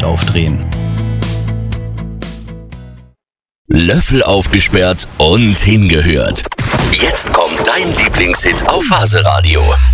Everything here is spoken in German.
aufdrehen. Löffel aufgesperrt und hingehört. Jetzt kommt dein Lieblingshit auf Phase Radio.